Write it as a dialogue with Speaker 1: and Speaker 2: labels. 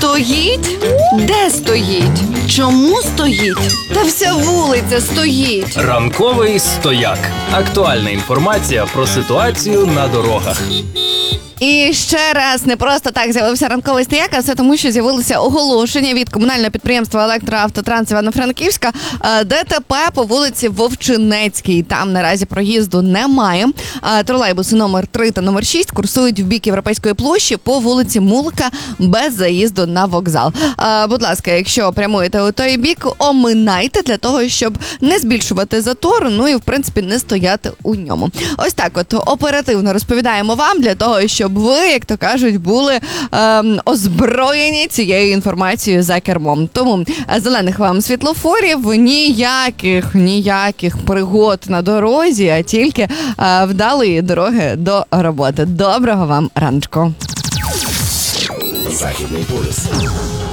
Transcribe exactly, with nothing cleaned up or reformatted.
Speaker 1: Стоїть? Де стоїть? Чому стоїть? Та вся вулиця стоїть.
Speaker 2: Ранковий стояк. Актуальна інформація про ситуацію на дорогах.
Speaker 1: І ще раз, не просто так з'явився ранковий стояк, а це тому, що з'явилося оголошення від комунального підприємства «Електроавтотранс» Івано-Франківська, ДТП по вулиці Вовчинецькій. Там наразі проїзду немає. Тролейбуси номер три та номер шість курсують в бік Європейської площі по вулиці Мулика без заїзду на вокзал. Будь ласка, якщо прямуєте у той бік, оминайте для того, щоб не збільшувати затор, ну і, в принципі, не стояти у ньому. Ось так от оперативно розповідаємо вам для того, щоб щоб ви, як то кажуть, були ем, озброєні цією інформацією за кермом. Тому зелених вам світлофорів, ніяких, ніяких пригод на дорозі, а тільки е, вдалої дороги до роботи. Доброго вам раночку.
Speaker 3: Західний полюс.